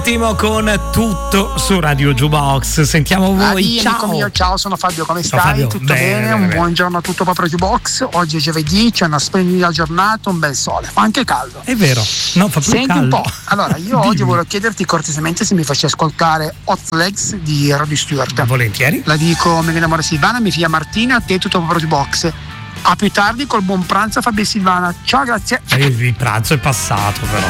Con tutto su Radio Jukebox. Sentiamo voi. Ciao amico mio, ciao, sono Fabio, come stai? Fabio. Tutto bene? Un buongiorno a tutto Proprio Jukebox. Oggi è giovedì, c'è una splendida giornata, un bel sole, fa anche caldo. È vero, no, fa più Senti caldo. un po'. Allora, io oggi volevo chiederti cortesemente se mi facessi ascoltare Hot Legs di Rod Stewart. Volentieri. La dico, mia amore Silvana, mia figlia Martina, a te tutto Proprio Jukebox. A più tardi col buon pranzo Fabio e Silvana. Ciao, grazie. Il pranzo è passato, però.